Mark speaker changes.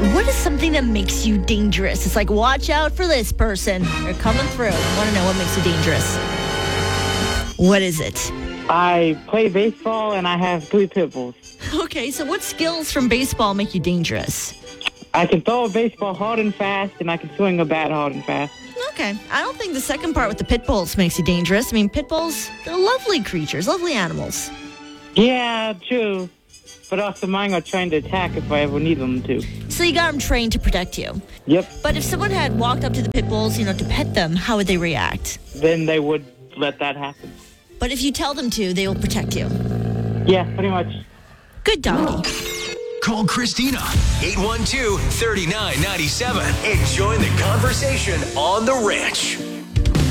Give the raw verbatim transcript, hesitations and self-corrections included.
Speaker 1: What is something that makes you dangerous? It's like, watch out for this person. They're coming through. I want to know what makes you dangerous. What is it?
Speaker 2: I play baseball and I have three pit bulls.
Speaker 1: Okay, so what skills from baseball make you dangerous?
Speaker 2: I can throw a baseball hard and fast, and I can swing a bat hard and fast.
Speaker 1: Okay, I don't think the second part with the pit bulls makes you dangerous. I mean, pit bulls, they're lovely creatures, lovely animals.
Speaker 2: Yeah, true. But also mine are trying to attack if I ever need them to.
Speaker 1: So you got them trained to protect you.
Speaker 2: Yep.
Speaker 1: But if someone had walked up to the pit bulls, you know, to pet them, how would they react?
Speaker 2: Then they would let that happen.
Speaker 1: But if you tell them to, they will protect you.
Speaker 2: Yeah, pretty much.
Speaker 1: Good doggy.
Speaker 3: Call Christina, eight one two, three nine nine seven, and join the conversation on The Ranch.